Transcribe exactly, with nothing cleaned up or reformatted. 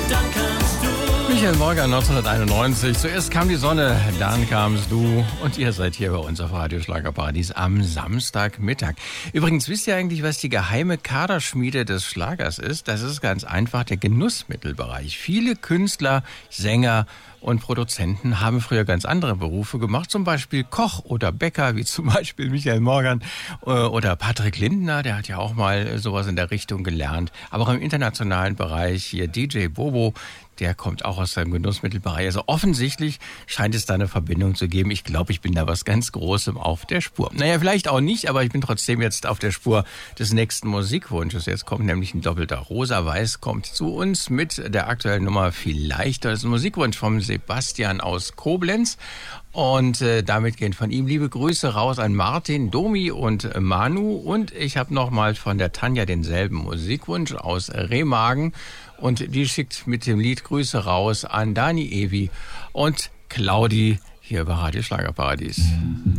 Michael Morgan neunzehnhunderteinundneunzig. Zuerst kam die Sonne, dann kamst du und ihr seid hier bei uns auf Radio Schlagerparadies am Samstagmittag. Übrigens, wisst ihr eigentlich, was die geheime Kaderschmiede des Schlagers ist? Das ist ganz einfach der Genussmittelbereich. Viele Künstler, Sänger und Produzenten haben früher ganz andere Berufe gemacht, zum Beispiel Koch oder Bäcker, wie zum Beispiel Michael Morgan oder Patrick Lindner, der hat ja auch mal sowas in der Richtung gelernt. Aber auch im internationalen Bereich hier D J Bobo, der kommt auch aus dem Genussmittelbereich. Also offensichtlich scheint es da eine Verbindung zu geben. Ich glaube, ich bin da was ganz Großem auf der Spur. Naja, vielleicht auch nicht, aber ich bin trotzdem jetzt auf der Spur des nächsten Musikwunsches. Jetzt kommt nämlich ein doppelter Rosa Weiß, kommt zu uns mit der aktuellen Nummer Vielleicht. Das ist ein Musikwunsch vom Sebastian aus Koblenz. Und äh, damit gehen von ihm liebe Grüße raus an Martin, Domi und äh, Manu. Und ich habe nochmal von der Tanja denselben Musikwunsch aus Remagen. Und die schickt mit dem Lied Grüße raus an Dani Evi und Claudi hier bei Radio Schlagerparadies.